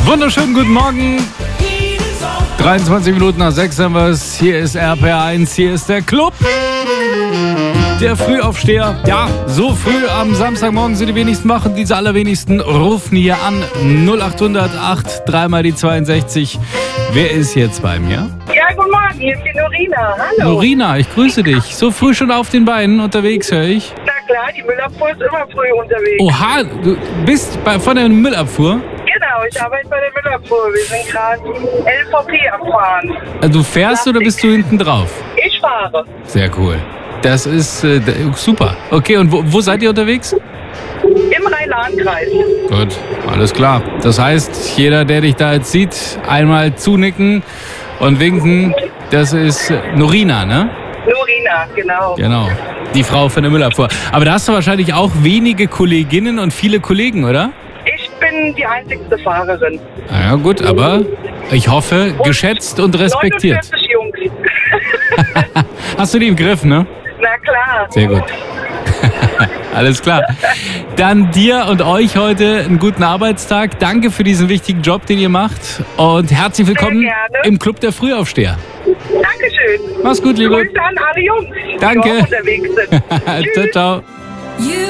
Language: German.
Wunderschönen guten Morgen. 23 Minuten nach 6 haben wir es. Hier ist RPR1, hier ist der Club. Der Frühaufsteher. Ja, so früh am Samstagmorgen sind die wenigsten wach. Diese allerwenigsten rufen hier an. 0800 8 3 mal die 62. Wer ist jetzt bei mir? Ja, guten Morgen, hier ist die Norina. Hallo. Norina, ich grüße dich. So früh schon auf den Beinen unterwegs, höre ich. Na klar, die Müllabfuhr ist immer früh unterwegs. Oha, du bist von der Müllabfuhr? Genau, ich arbeite bei der Müllabfuhr. Wir sind gerade LVP am Fahren. Du fährst oder bist du hinten drauf? Ich fahre. Sehr cool. Das ist super. Okay, und wo seid ihr unterwegs? Im Rhein-Lahn-Kreis. Gut, alles klar. Das heißt, jeder, der dich da jetzt sieht, einmal zunicken und winken. Das ist Norina, ne? Norina, genau. Genau, die Frau von der Müllabfuhr. Aber da hast du wahrscheinlich auch wenige Kolleginnen und viele Kollegen, oder? Ich bin die einzigste Fahrerin. Na ja, gut, aber ich hoffe, geschätzt und respektiert. 49 Jungs. Hast du die im Griff, ne? Na klar. Sehr gut. Alles klar. Dann dir und euch heute einen guten Arbeitstag. Danke für diesen wichtigen Job, den ihr macht. Und herzlich willkommen im Club der Frühaufsteher. Dankeschön. Mach's gut, Liebe. Grüße an alle Jungs, Danke. die auch unterwegs sind. Ciao, ciao.